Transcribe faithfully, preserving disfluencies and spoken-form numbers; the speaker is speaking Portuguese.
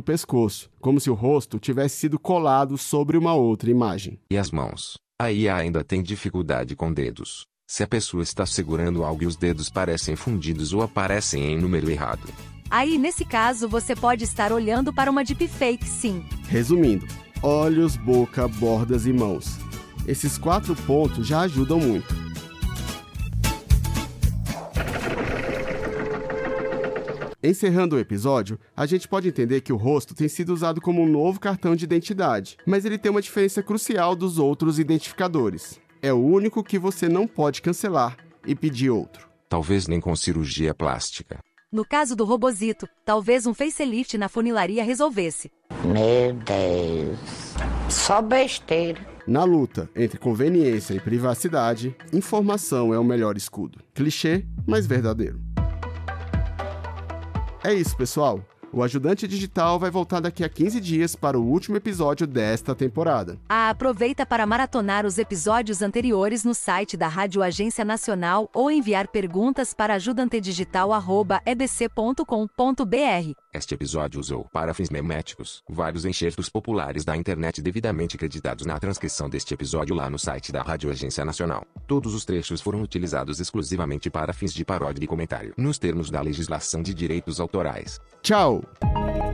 pescoço, como se o rosto tivesse sido colado sobre uma outra imagem. E as mãos? A I A ainda tem dificuldade com dedos. Se a pessoa está segurando algo e os dedos parecem fundidos ou aparecem em número errado. Aí, nesse caso, você pode estar olhando para uma deepfake, sim. Resumindo, olhos, boca, bordas e mãos. Esses quatro pontos já ajudam muito. Encerrando o episódio, a gente pode entender que o rosto tem sido usado como um novo cartão de identidade, mas ele tem uma diferença crucial dos outros identificadores. É o único que você não pode cancelar e pedir outro. Talvez nem com cirurgia plástica. No caso do robozito, talvez um facelift na funilaria resolvesse. Meu Deus, só besteira. Na luta entre conveniência e privacidade, informação é o melhor escudo. Clichê, mas verdadeiro. É isso, pessoal. O Ajudante Digital vai voltar daqui a quinze dias para o último episódio desta temporada. Ah, aproveita para maratonar os episódios anteriores no site da Rádio Agência Nacional ou enviar perguntas para ajudantedigital arroba e b c ponto com ponto b r. Este episódio usou, para fins meméticos, vários enxertos populares da internet devidamente acreditados na transcrição deste episódio lá no site da Rádio Agência Nacional. Todos os trechos foram utilizados exclusivamente para fins de paródia e comentário, nos termos da legislação de direitos autorais. Tchau!